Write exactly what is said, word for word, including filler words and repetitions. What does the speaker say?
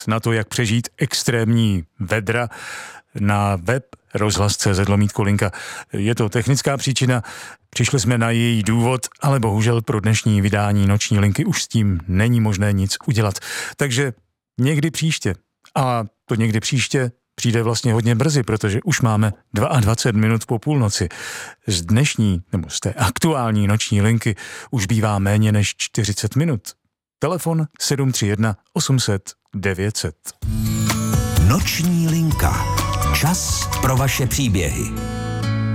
na to, jak přežít extrémní vedra, na web rozhlas tečka cé zet lomítko linka. Je to technická příčina, přišli jsme na její důvod, ale bohužel pro dnešní vydání Noční linky už s tím není možné nic udělat. Takže někdy příště. A to někdy příště přijde vlastně hodně brzy, protože už máme dvacet dva minut po půlnoci. Z dnešní, nebo z té aktuální Noční linky už bývá méně než čtyřicet minut. Telefon sedm tři jedna osm set devět set. Noční linka. Čas pro vaše příběhy.